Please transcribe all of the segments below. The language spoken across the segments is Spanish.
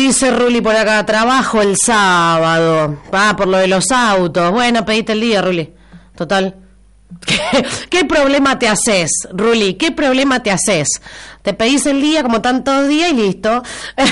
dice Ruli por acá, trabajo el sábado. Por lo de los autos. Bueno, pedite el día, Ruli. Total. ¿Qué problema te haces, Ruli? ¿Qué problema te haces? Te pedís el día como tantos días y listo.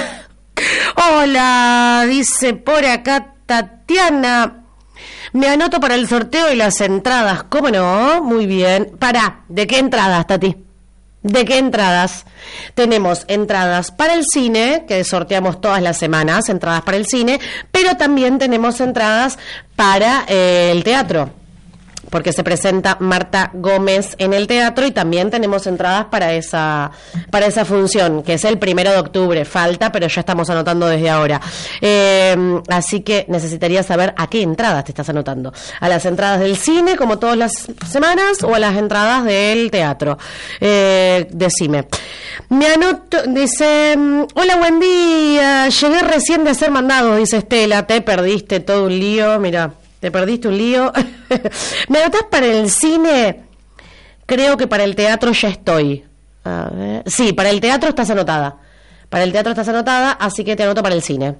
Hola, dice por acá Tatiana. Me anoto para el sorteo y las entradas. ¿Cómo no? Muy bien. ¿De qué entradas, Tati? ¿De qué entradas? Tenemos entradas para el cine, que sorteamos todas las semanas, entradas para el cine, pero también tenemos entradas para el teatro, porque se presenta Marta Gómez en el teatro y también tenemos entradas para esa función, que es el 1 de octubre. Falta, pero ya estamos anotando desde ahora. Así que necesitaría saber a qué entradas te estás anotando. ¿A las entradas del cine, como todas las semanas, o a las entradas del teatro? Decime. Me anoto, dice, hola, buen día. Llegué recién de ser mandado, dice Estela. Te perdiste todo un lío, mira. Te perdiste un lío. ¿Me anotás para el cine? Creo que para el teatro ya estoy. A ver. Sí, para el teatro estás anotada. Para el teatro estás anotada, así que te anoto para el cine.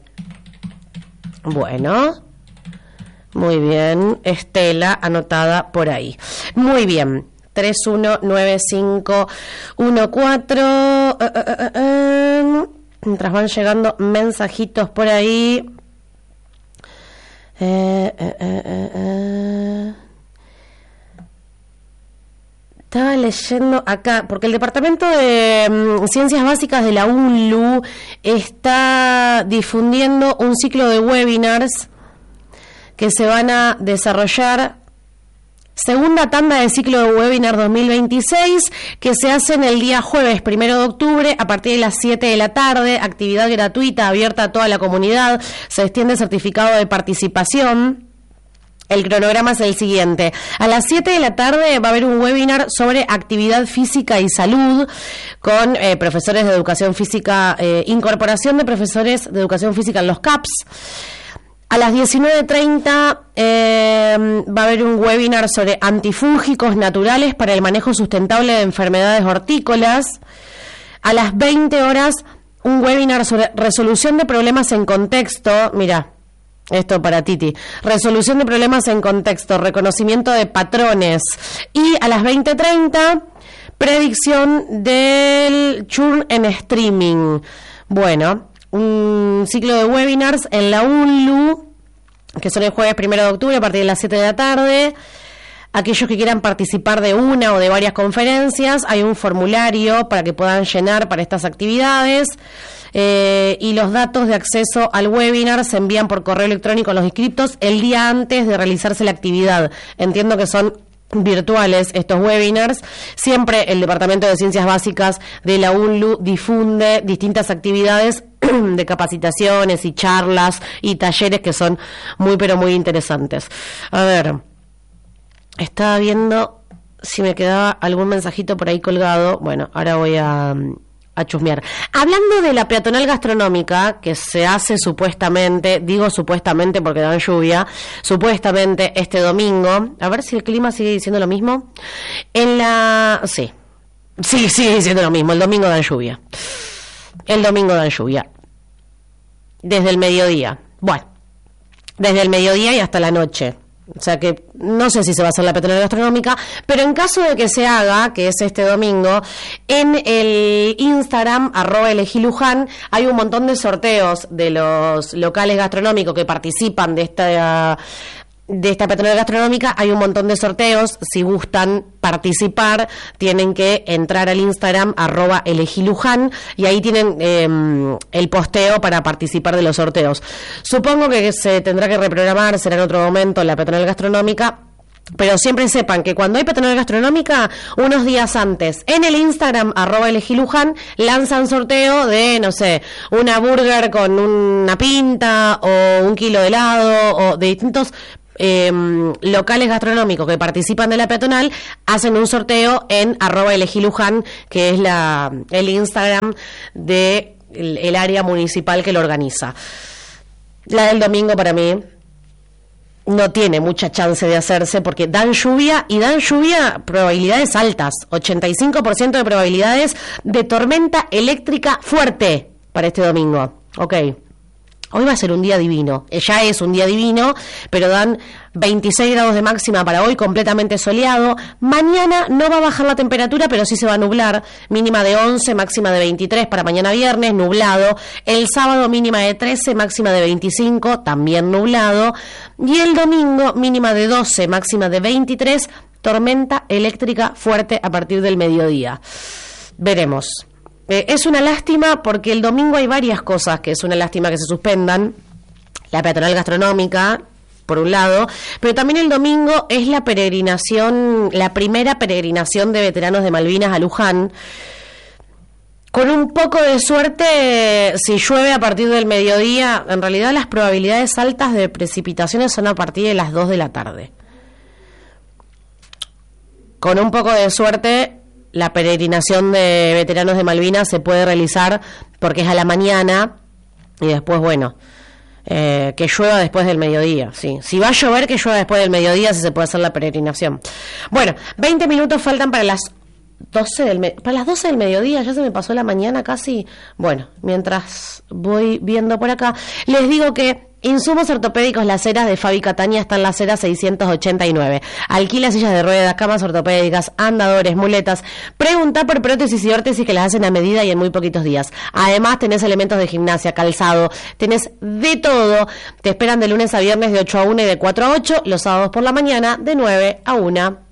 Bueno. Muy bien. Estela, anotada por ahí. Muy bien. 319514. Mientras van llegando mensajitos por ahí. Estaba leyendo acá, porque el Departamento de Ciencias Básicas de la UNLU está difundiendo un ciclo de webinars que se van a desarrollar. Segunda tanda de ciclo de webinar 2026, que se hacen el día jueves 1 de octubre a partir de las 7 de la tarde, actividad gratuita abierta a toda la comunidad, se extiende certificado de participación. El cronograma es el siguiente: a las 7 de la tarde va a haber un webinar sobre actividad física y salud con profesores de educación física, incorporación de profesores de educación física en los CAPS. A las 19:30 va a haber un webinar sobre antifúngicos naturales para el manejo sustentable de enfermedades hortícolas. A las 20 horas, un webinar sobre resolución de problemas en contexto. Mira, esto para Titi. Resolución de problemas en contexto, reconocimiento de patrones. Y a las 20:30, predicción del churn en streaming. Bueno, un ciclo de webinars en la UNLU, que son el jueves 1 de octubre a partir de las 7 de la tarde. Aquellos que quieran participar de una o de varias conferencias, hay un formulario para que puedan llenar para estas actividades, y los datos de acceso al webinar se envían por correo electrónico a los inscriptos el día antes de realizarse la actividad. Entiendo que son virtuales estos webinars. Siempre el Departamento de Ciencias Básicas de la UNLU difunde distintas actividades de capacitaciones y charlas y talleres que son muy pero muy interesantes. A ver, estaba viendo si me quedaba algún mensajito por ahí colgado. Bueno, ahora voy a chusmear. Hablando de la peatonal gastronómica, que se hace supuestamente, digo supuestamente porque dan lluvia, supuestamente este domingo, a ver si el clima sigue diciendo lo mismo. Sí, sigue diciendo lo mismo, el domingo dan lluvia. Desde el mediodía. Bueno, desde el mediodía y hasta la noche. O sea que no sé si se va a hacer la peatonal gastronómica, pero en caso de que se haga, que es este domingo, en el Instagram @elegiluján hay un montón de sorteos de los locales gastronómicos que participan de esta peatonal gastronómica. Hay un montón de sorteos. Si gustan participar, tienen que entrar al Instagram @elegiluján y ahí tienen el posteo para participar de los sorteos. Supongo que se tendrá que reprogramar, será en otro momento, la peatonal gastronómica. Pero siempre sepan que cuando hay peatonal gastronómica, unos días antes, en el Instagram @elegiluján, lanzan sorteo de, no sé, una burger con una pinta o 1 kilo de helado, o de distintos locales gastronómicos que participan de la peatonal. Hacen un sorteo en @elegiluján, que es el Instagram de el área municipal que lo organiza. La del domingo para mí no tiene mucha chance de hacerse porque dan lluvia probabilidades altas, 85% de probabilidades de tormenta eléctrica fuerte para este domingo. Ok, Hoy va a ser un día divino, ya es un día divino, pero dan 26 grados de máxima para hoy, completamente soleado. Mañana no va a bajar la temperatura, pero sí se va a nublar, mínima de 11, máxima de 23 para mañana viernes, nublado. El sábado mínima de 13, máxima de 25, también nublado. Y el domingo mínima de 12, máxima de 23, tormenta eléctrica fuerte a partir del mediodía. Veremos. Es una lástima porque el domingo hay varias cosas que es una lástima que se suspendan. La peatonal gastronómica, por un lado, pero también el domingo es la peregrinación, la primera peregrinación de veteranos de Malvinas a Luján. Con un poco de suerte, si llueve a partir del mediodía, en realidad las probabilidades altas de precipitaciones son a partir de las 2 de la tarde. Con un poco de suerte, la peregrinación de veteranos de Malvinas se puede realizar porque es a la mañana y después, bueno, que llueva después del mediodía, sí. Si va a llover, que llueva después del mediodía, si se puede hacer la peregrinación. Bueno, 20 minutos faltan para las 12 para las 12 del mediodía, ya se me pasó la mañana casi. Bueno, mientras voy viendo por acá, les digo que Insumos ortopédicos Las Heras de Fabi Catania está en Las Heras 689. Alquila sillas de ruedas, camas ortopédicas, andadores, muletas. Pregunta por prótesis y órtesis que las hacen a medida y en muy poquitos días. Además tenés elementos de gimnasia, calzado, tenés de todo. Te esperan de lunes a viernes de 8 a 1 y de 4 a 8, los sábados por la mañana de 9 a 1.